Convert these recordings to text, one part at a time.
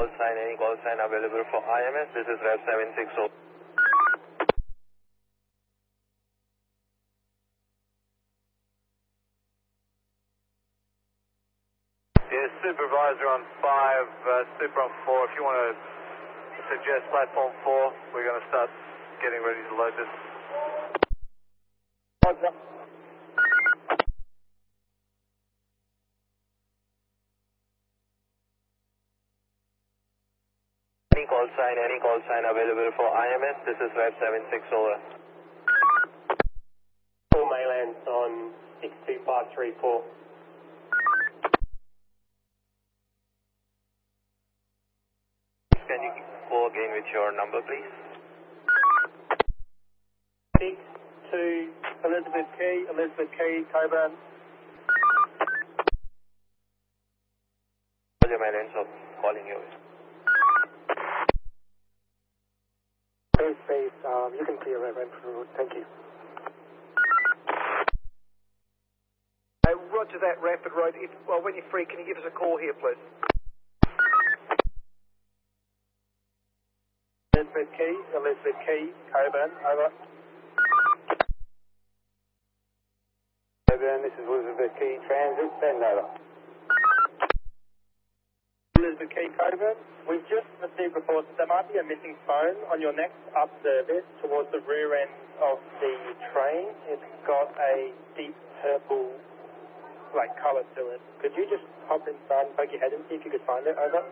Any call sign available for IMS. This is Rev 760. Yes, supervisor on 5, super on 4. If you want to suggest platform 4, we're going to start getting ready to load this. Roger. Any call sign available for IMS. This is Rev 76 over. All mainland on 62534. Can you go again with your number, please? 6 to Elizabeth Key, Coburn. Your mainland, so calling you. Space, you can clear Renfrew Road. Thank you. Roger that, Ranford Road. When you're free, can you give us a call here, please? Elizabeth Key, Coburn, over. Coburn, this is Elizabeth Key Transit, send over. Elizabeth Key, Coburn. We've just received reports that there might be a missing phone on your next up service towards the rear end of the train. It's got a deep purple colour to it. Could you just hop inside and poke your head and see if you could find it? Over.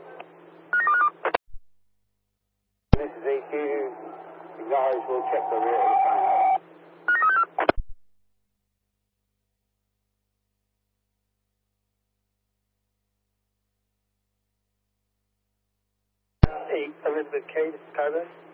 This is EQ. Acknowledge, we'll check the rear of the phone. Elizabeth Key, this is Coburn.